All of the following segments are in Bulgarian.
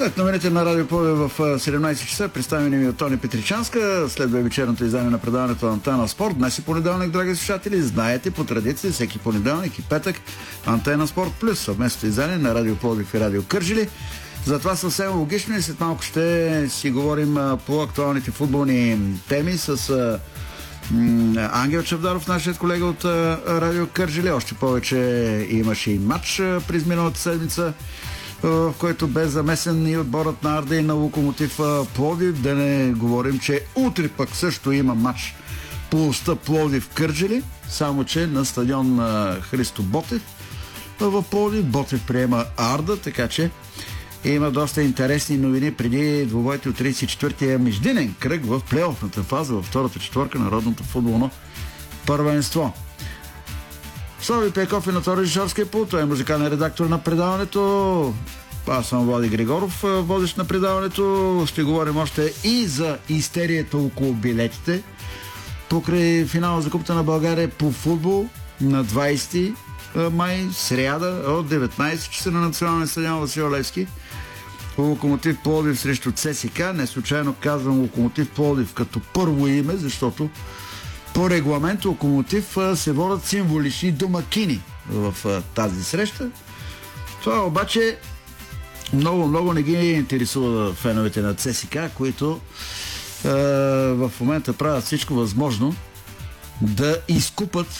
След новините на Радио Пловдив в 17 часа, представени ми от Тони Петричанска, следва вечерното издание на предаването на Антена Спорт. Днес е понеделник, драги слушатели. Знаете, по традиция, всеки понеделник и петък Антена Спорт плюс съвместното издание на Радио Пловдив и Радио Кърджали. Затова съвсем логично и след малко ще си говорим по актуалните футболни теми с Ангел Чавдаров, нашият колега от Радио Кърджали. Още повече имаше и матч през миналата седмица, в който бе замесен и отборът на Арда и на Локомотив Пловдив. Да не говорим, че утре пък също има матч по уста Пловдив Кърджали, само че на стадион Христо Ботев в Пловдив. Ботев приема Арда, така че има доста интересни новини преди двубойте от 34-я междинен кръг в плейофната фаза във втората четворка на Народното футболно първенство. Слави Пейков е на това режисьорския пулт. Той е музикален редактор на предаването. Аз съм Влади Григоров, водещ на предаването. Ще говорим още и за истерията около билетите покрай финала за Купата на България по футбол на 20 май, сряда от 19 часа на националния стадион Васил Левски. Локомотив Пловдив срещу ЦСКА. Не случайно казвам Локомотив Пловдив като първо име, защото по регламент Локомотив се водят символични домакини в тази среща. Това обаче много не ги интересува феновете на ЦСКА, които в момента правят всичко възможно да изкупат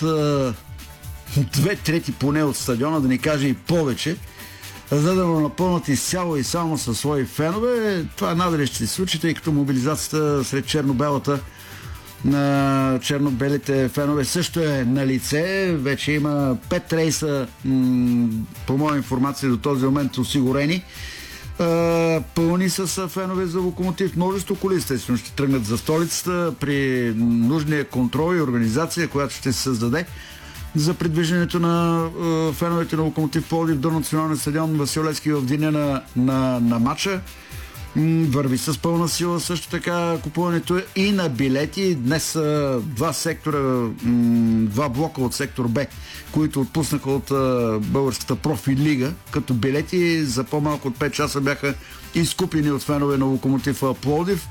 2/3 поне от стадиона, да ни каже и повече, за да го напълнат изцяло и само със свои фенове. Това надали ще се случи, тъй като мобилизацията сред на черно-белите фенове също е на лице. Вече има 5 рейса, по моя информация до този момент осигурени. Пълни с фенове за Локомотив. Множество коли, естествено, ще тръгнат за столицата при нужния контрол и организация, която ще се създаде за придвижването на феновете на Локомотив Пловдив до националния стадион Васил Левски в деня на матча. Върви с пълна сила също така купуването и на билети. Днес два блока от сектор Б, които отпуснаха от българската профи лига, като билети за по-малко от 5 часа бяха изкупени от фенове на Локомотив Пловдив.